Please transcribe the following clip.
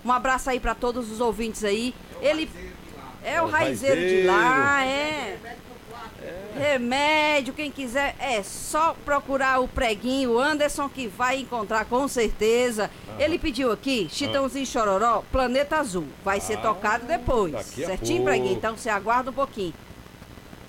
Um abraço aí pra todos os ouvintes aí. Ele é o raizeiro de lá, Remédio, quem quiser, é só procurar o preguinho, o Anderson, que vai encontrar com certeza. Ele pediu aqui, Chitãozinho e Chororó, Planeta Azul. Vai ser tocado depois. Certinho, preguinho? Então você aguarda um pouquinho.